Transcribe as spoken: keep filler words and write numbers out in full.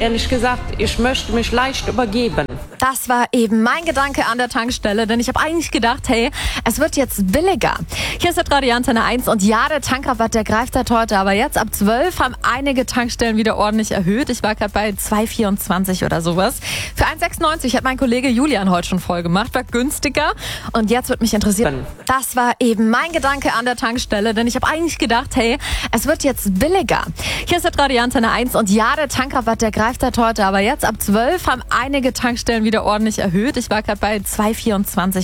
Ehrlich gesagt, ich möchte mich leicht übergeben. Das war eben mein Gedanke an der Tankstelle, denn ich habe eigentlich gedacht, hey, es wird jetzt billiger. Hier ist der Radio Antenne eins und ja, der Tankrabatt, der greift halt heute, aber jetzt ab zwölf haben einige Tankstellen wieder ordentlich erhöht. Ich war gerade bei zwei vierundzwanzig oder sowas. Für eins sechsundneunzig hat mein Kollege Julian heute schon voll gemacht, war günstiger und jetzt wird mich interessieren. Das war eben mein Gedanke an der Tankstelle, denn ich habe eigentlich gedacht, hey, es wird jetzt billiger. Hier ist der Radio Antenne eins und ja, der Tankrabatt, der greift halt heute, aber jetzt ab zwölf haben einige Tankstellen wieder ordentlich erhöht. Ich war gerade bei zwei vierundzwanzig.